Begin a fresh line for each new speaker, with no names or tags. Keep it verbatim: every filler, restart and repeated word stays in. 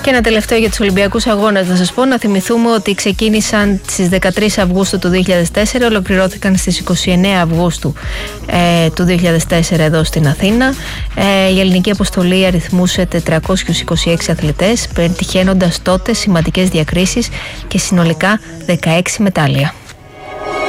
Και ένα τελευταίο για τους Ολυμπιακούς Αγώνες να σας πω, να θυμηθούμε ότι ξεκίνησαν στις δεκατρείς Αυγούστου του δύο χιλιάδες τέσσερα, ολοκληρώθηκαν στις είκοσι εννέα Αυγούστου ε, του δύο χιλιάδες τέσσερα εδώ στην Αθήνα. Ε, η ελληνική αποστολή αριθμούσε τετρακόσιους είκοσι έξι αθλητές, πετυχαίνοντας τότε σημαντικές διακρίσεις και συνολικά δεκαέξι μετάλλια.